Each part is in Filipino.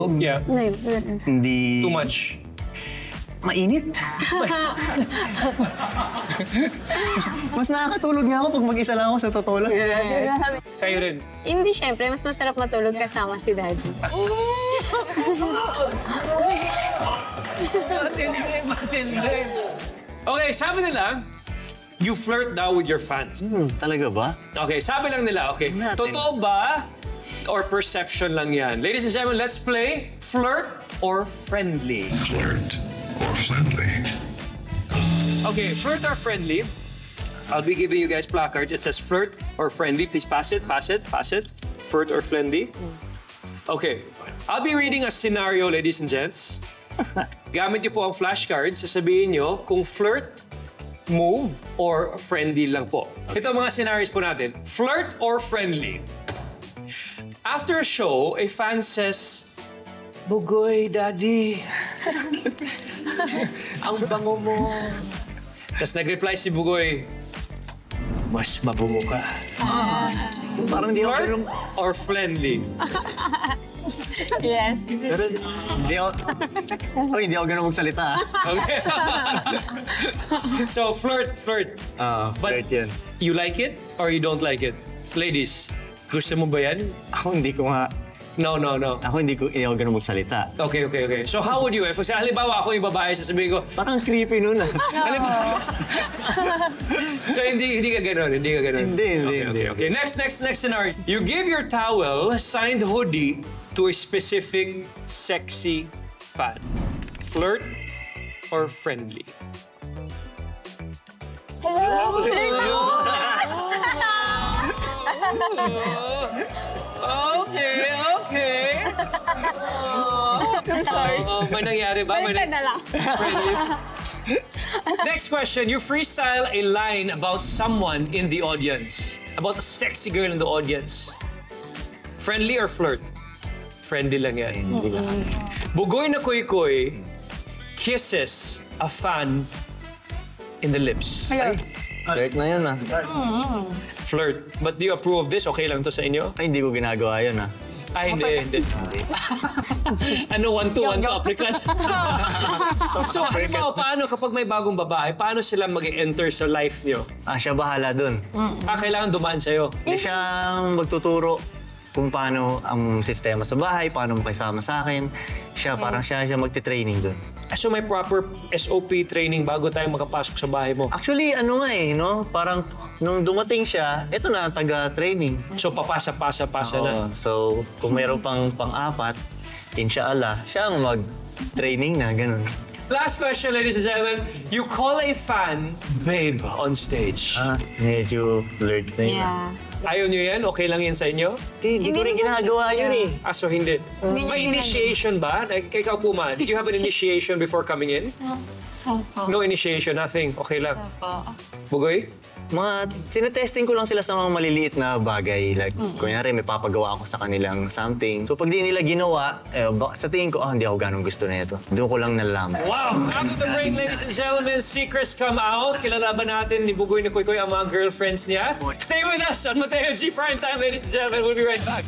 Yeah. Hindi... Too much. Mainit. Mas nakakatulog nga ako pag mag-isa lang ako sa totoo lang. Kayo rin. Hindi, syempre. Mas masarap matulog kasama si Daddy. Okay, sabi nila, you flirt daw with your fans. Talaga ba? Okay, sabi lang nila, okay. Natin. Totoo ba or perception lang yan? Ladies and gentlemen, let's play flirt or friendly. Flirt or friendly. Okay, flirt or friendly. I'll be giving you guys placards. It says flirt or friendly. Please pass it, pass it, pass it. Flirt or friendly. Okay. I'll be reading a scenario, ladies and gents. Gamit niyo po ang flashcards. Sasabihin niyo kung flirt, move, or friendly lang po. Ito ang mga scenarios po natin. Flirt or friendly. After a show, a fan says, "Bugoy, Daddy. Ang bango mo." Tapos nag-reply si Bugoy, "Mas mabango ka." Parang hindi ako Flirt ganun... or friendly? Yes. Pero hindi ako... hindi ako ganun magsalita. Okay. So, flirt. Flirt yan. You like it or you don't like it? Ladies, gusto mo ba yan? Ako hindi ko nga... No. Ako hindi ako ganun magsalita. Okay. So, how would you, if halimbawa ako yung babae, sasabihin ko, Parang creepy nun ah. so hindi ka ganun. Hindi. Okay. Next scenario. You give your towel, signed hoodie, to a specific sexy fan. Flirt or friendly? Okay. May nangyari ba? Balik ka na lang. Next question. You freestyle a line about someone in the audience. About a sexy girl in the audience. Friendly or flirt? Friendly lang yan. Bugoy na koy-koy kisses a fan in the lips. Flirt na yun ah. Flirt. But do you approve of this? Okay lang to sa inyo? Ay, hindi ko ginagawa yun ah. Ay, hindi. Ano, one-to-one applicant? So, halimbawa, paano kapag may bagong babae, paano sila mag-enter sa life nyo? Siya bahala dun. Kailangan dumaan sa'yo. Hindi siya magtuturo kung paano ang sistema sa bahay, paano makisama sa akin. Siya magte-training dun. So, may proper SOP training bago tayo makapasok sa bahay mo? Actually, no? Parang nung dumating siya, ito na, taga-training. So, papasa na. So, kung mayroon pang pang-apat, inshallah, siya ang mag-training na, ganun. Last question, ladies and gentlemen. You call a fan babe on stage. Medyo flirt na yun. Yeah. Ayaw nyo yan? Okay lang yan sa inyo? Hindi ko rin ginagawa yun eh. So hindi. May initiation ba? Like, ikaw po ma, did you have an initiation before coming in? No initiation, nothing. Okay lang. Bugoy? Sinetesting ko lang sila sa mga maliliit na bagay. Like, kunyari, may papagawa ako sa kanilang something. So, pag di nila ginawa, sa tingin ko, hindi ako ganun gusto na ito. Doon ko lang nalalaman. Wow! After the break, ladies and gentlemen, secrets come out. Kilala ba natin ni Bugoy na Koy-Koy ang mga girlfriends niya? Stay with us on Mateo G Prime Time, ladies and gentlemen. We'll be right back.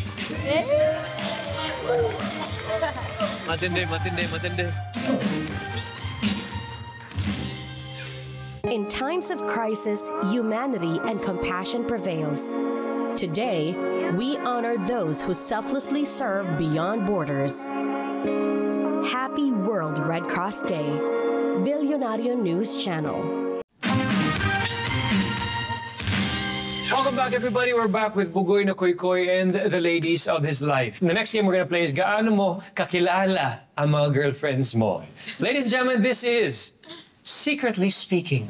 Matindi. In times of crisis, humanity and compassion prevails. Today, we honor those who selflessly serve beyond borders. Happy World Red Cross Day. Billionario News Channel. Welcome back, everybody. We're back with Bugoy na Koy-Koy and the ladies of his life. The next game we're gonna play is gaano mo kakilala ang mga girlfriends mo. Ladies and gentlemen, this is Secretly Speaking.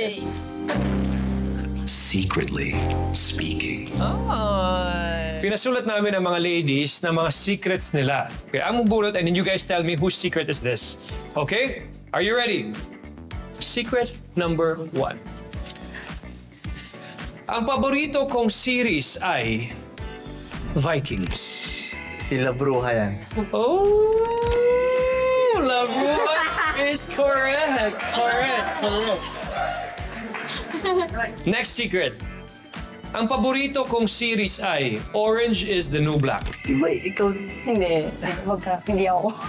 Secretly speaking. Pinasulat namin ang mga ladies na mga secrets nila. Okay, ang mabulot and then you guys tell me whose secret is this. Okay? Are you ready? Secret number 1. Ang paborito kong series ay Vikings. Sila bruha yan. Oh, Labruja is correct. Next secret. Ang paborito kong series ay Orange is the New Black. Diba ikaw? Hindi. Wag ka. Hindi ako.